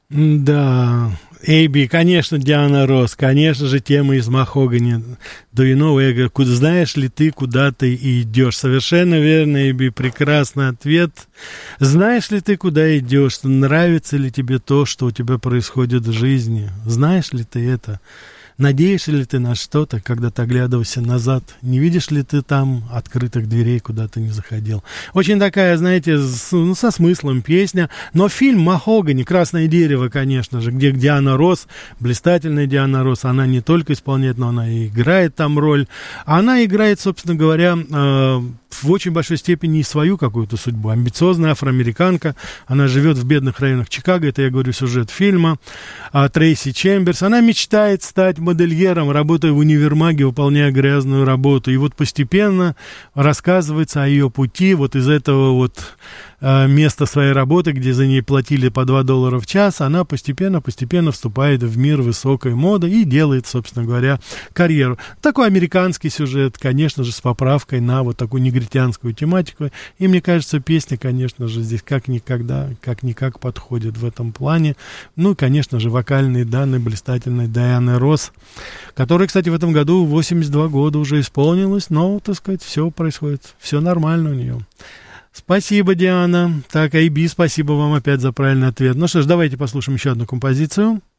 Да, Эйби, конечно, Диана Росс, конечно же, тема из «Махогани». Do you know, Эго, знаешь ли ты, куда ты идешь? Совершенно верно, Эйби, прекрасный ответ. Знаешь ли ты, куда идешь? Нравится ли тебе то, что у тебя происходит в жизни? Знаешь ли ты это? Надеешься ли ты на что-то, когда ты оглядываешься назад? Не видишь ли ты там открытых дверей, куда ты не заходил? Очень такая, знаете, со смыслом песня. Но фильм «Махогани», «Красное дерево», конечно же, где Диана Росс, блистательная Диана Росс, она не только исполняет, но она и играет там роль. Она играет, собственно говоря, в очень большой степени и свою какую-то судьбу. Амбициозная афроамериканка, она живет в бедных районах Чикаго, это, я говорю, сюжет фильма. Трейси Чемберс, она мечтает стать модельером, работая в универмаге, выполняя грязную работу. И вот постепенно рассказывается о ее пути вот из этого вот места своей работы, где за ней платили по $2 в час, она постепенно вступает в мир высокой моды и делает, собственно говоря, карьеру. Такой американский сюжет, конечно же, с поправкой на вот такую негритянскую тематику. И мне кажется, песня, конечно же, здесь как никогда, как никак подходит в этом плане. Ну и, конечно же, вокальные данные блистательной Дианы Росс, которой, кстати, в этом году 82 года уже исполнилось, но, так сказать, все происходит, все нормально у нее. Спасибо, Диана. Так, Айби, спасибо вам опять за правильный ответ. Ну что ж, давайте послушаем еще одну композицию.